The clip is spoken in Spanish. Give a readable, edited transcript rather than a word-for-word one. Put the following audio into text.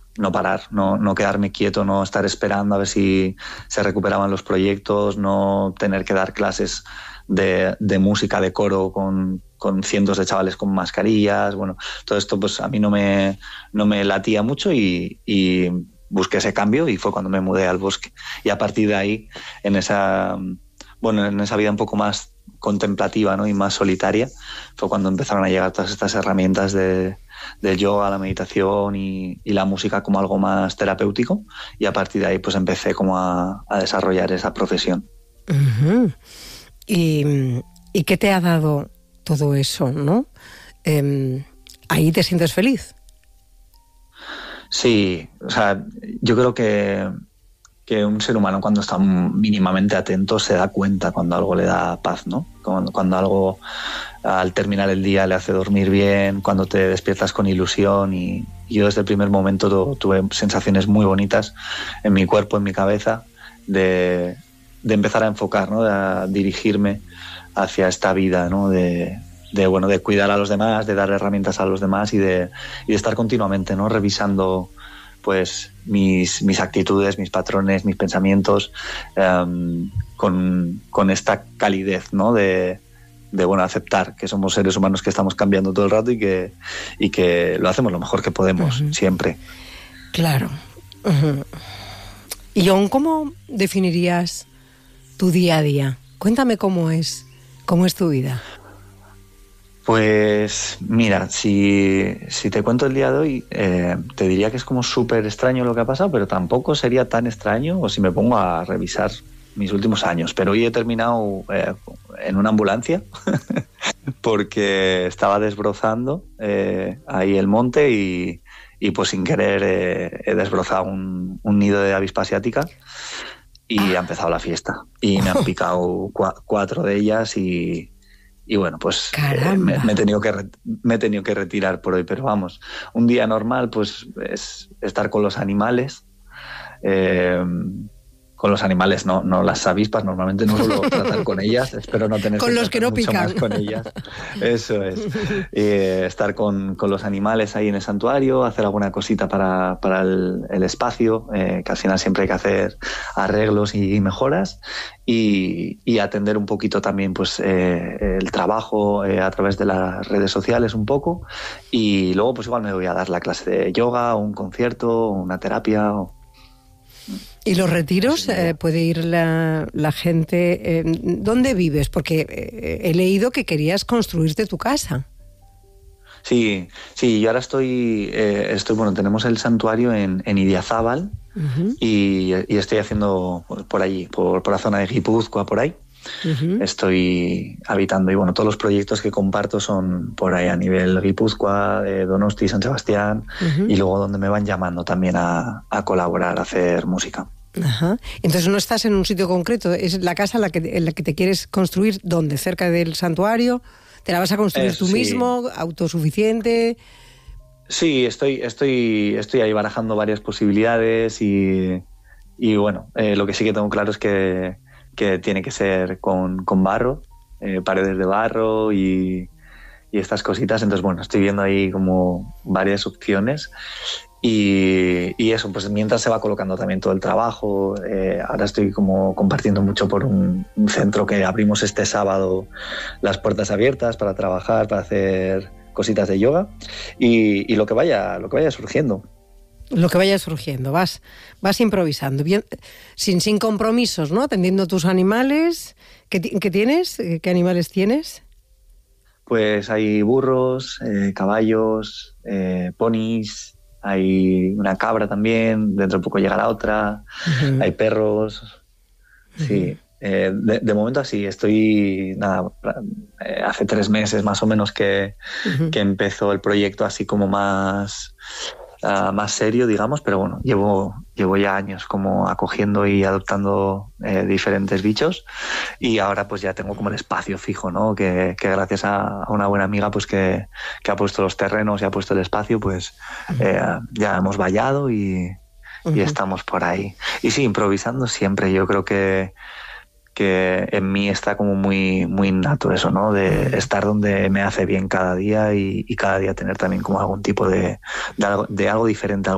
no parar, no quedarme quieto, no estar esperando a ver si se recuperaban los proyectos, no tener que dar clases de música, de coro con cientos de chavales con mascarillas. Bueno, todo esto pues a mí no me latía mucho y busqué ese cambio y fue cuando me mudé al bosque. Y a partir de ahí, en esa vida un poco más contemplativa, ¿no? Y más solitaria, fue cuando empezaron a llegar todas estas herramientas del yoga, la meditación y la música como algo más terapéutico, y a partir de ahí pues empecé como a desarrollar esa profesión. Uh-huh. ¿Y qué te ha dado todo eso, no? ¿Ahí te sientes feliz? Sí, o sea, yo creo que un ser humano cuando está mínimamente atento se da cuenta cuando algo le da paz, ¿no? Cuando algo al terminar el día le hace dormir bien, cuando te despiertas con ilusión, y yo desde el primer momento tuve sensaciones muy bonitas en mi cuerpo, en mi cabeza, de empezar a enfocar, ¿no? A dirigirme hacia esta vida, ¿no? De cuidar a los demás, de dar herramientas a los demás y de estar continuamente, ¿no? Revisando pues mis actitudes, mis patrones, mis pensamientos, con esta calidez, ¿no? De aceptar que somos seres humanos que estamos cambiando todo el rato y que lo hacemos lo mejor que podemos, uh-huh, siempre. Claro. Uh-huh. Y Jon, ¿cómo definirías tu día a día? Cuéntame cómo es tu vida. Pues mira, si te cuento el día de hoy, te diría que es como súper extraño lo que ha pasado, pero tampoco sería tan extraño o si me pongo a revisar mis últimos años. Pero hoy he terminado en una ambulancia porque estaba desbrozando ahí el monte y pues sin querer he desbrozado un nido de avispa asiática y ha empezado la fiesta. Y me han picado 4 de ellas y bueno, pues me he tenido que retirar por hoy, pero vamos, un día normal pues es estar con los animales, no las avispas, normalmente no suelo tratar con ellas, espero no tener con que los que no mucho pican más con ellas, eso es, estar con los animales ahí en el santuario, hacer alguna cosita para el espacio, que al final siempre hay que hacer arreglos y mejoras, y atender un poquito también pues el trabajo a través de las redes sociales un poco, y luego pues igual me voy a dar la clase de yoga, o un concierto, o una terapia. ¿Y los retiros? ¿Puede ir la gente? ¿Dónde vives? Porque he leído que querías construirte tu casa. Sí, yo ahora estoy tenemos el santuario en Idiazábal, uh-huh, y estoy haciendo por allí, por la zona de Guipúzcoa, por ahí. Uh-huh. Estoy habitando y bueno, todos los proyectos que comparto son por ahí a nivel Guipúzcoa, Donosti, San Sebastián, uh-huh, y luego donde me van llamando también a colaborar, a hacer música. Ajá. Entonces no estás en un sitio concreto, es la casa en la que te quieres construir, ¿dónde? ¿Cerca del santuario? ¿Te la vas a construir tú mismo? ¿Autosuficiente? Sí, estoy ahí barajando varias posibilidades y bueno, lo que sí que tengo claro es que tiene que ser con barro, paredes de barro y estas cositas. Entonces, bueno, estoy viendo ahí como varias opciones y eso, pues mientras se va colocando también todo el trabajo. Ahora estoy como compartiendo mucho por un centro que abrimos este sábado, las puertas abiertas para trabajar, para hacer cositas de yoga y lo que vaya surgiendo. Lo que vaya surgiendo, vas improvisando, bien, sin compromisos, ¿no? Atendiendo a tus animales. ¿Qué tienes? ¿Qué animales tienes? Pues hay burros, caballos, ponis, hay una cabra también, dentro de poco llegará otra, uh-huh, hay perros, uh-huh, sí. De momento así, estoy, hace 3 meses más o menos que empezó el proyecto así como más serio, digamos, pero bueno, llevo ya años como acogiendo y adoptando diferentes bichos y ahora pues ya tengo como el espacio fijo, ¿no? Que gracias a una buena amiga pues que ha puesto los terrenos y ha puesto el espacio, pues ya hemos vallado y estamos por ahí. Y sí, improvisando siempre, yo creo que en mí está como muy, muy innato eso, ¿no? De estar donde me hace bien cada día y cada día tener también como algún tipo de algo diferente,